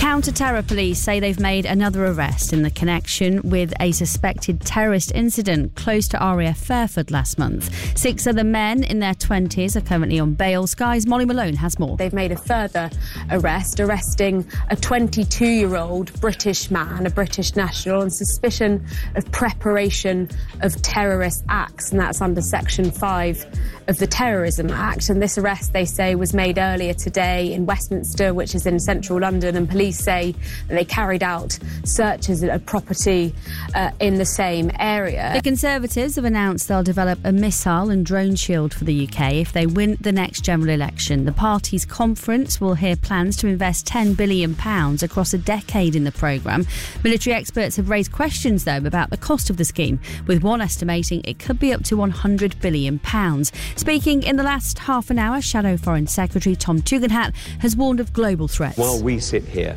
Counter-terror police say they've made another arrest in the connection with a suspected terrorist incident close to RAF Fairford last month. 6 other men in their 20s are currently on bail. Sky's Molly Malone has more. They've made a further arrest, arresting a 22-year-old British man, a British national, on suspicion of preparation of terrorist acts, and that's under Section 5 of the Terrorism Act. And this arrest, they say, was made earlier today in Westminster, which is in central London, and police say that they carried out searches at a property in the same area. The Conservatives have announced they'll develop a missile and drone shield for the UK if they win the next general election. The party's conference will hear plans to invest £10 billion across a decade in the programme. Military experts have raised questions, though, about the cost of the scheme, with one estimating it could be up to £100 billion. Speaking in the last half an hour, Shadow Foreign Secretary Tom Tugendhat has warned of global threats. While we sit here,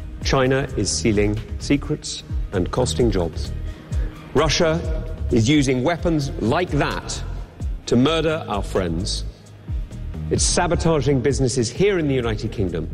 China is stealing secrets and costing jobs. Russia is using weapons like that to murder our friends. It's sabotaging businesses here in the United Kingdom.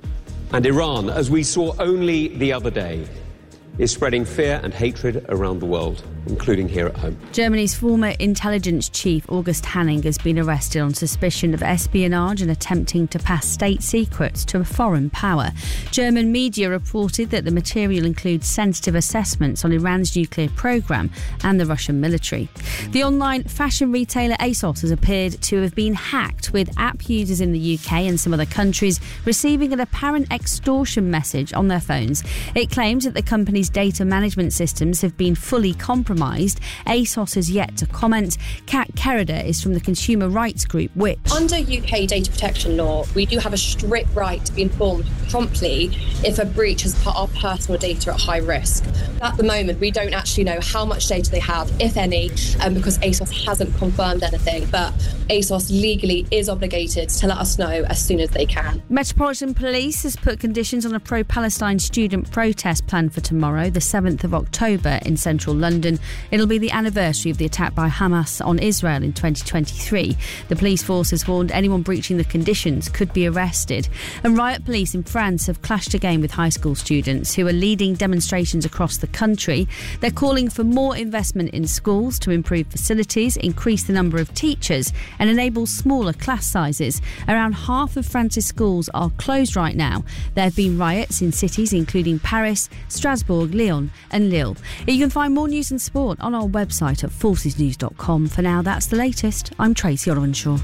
And Iran, as we saw only the other day, is spreading fear and hatred around the world, including here at home. Germany's former intelligence chief, August Hanning, has been arrested on suspicion of espionage and attempting to pass state secrets to a foreign power. German media reported that the material includes sensitive assessments on Iran's nuclear programme and the Russian military. The online fashion retailer ASOS has appeared to have been hacked, with app users in the UK and some other countries receiving an apparent extortion message on their phones. It claims that the company's data management systems have been fully compromised. ASOS has yet to comment. Kat Kerrider is from the consumer rights group Which. Under UK data protection law, we do have a strict right to be informed promptly if a breach has put our personal data at high risk. At the moment, we don't actually know how much data they have, if any, because ASOS hasn't confirmed anything, but ASOS legally is obligated to let us know as soon as they can. Metropolitan Police has put conditions on a pro-Palestine student protest planned for tomorrow, the 7th of October, in central London. It'll be the anniversary of the attack by Hamas on Israel in 2023. The police force has warned anyone breaching the conditions could be arrested. And riot police in France have clashed again with high school students who are leading demonstrations across the country. They're calling for more investment in schools to improve facilities, increase the number of teachers and enable smaller class sizes. Around half of France's schools are closed right now. There have been riots in cities including Paris, Strasbourg, Lyon and Lille. You can find more news and sport on our website at forcesnews.com. For now, that's the latest. I'm Tracy Oronshaw.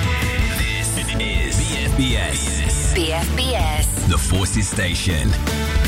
This is BFBS. BFBS. The Forces Station.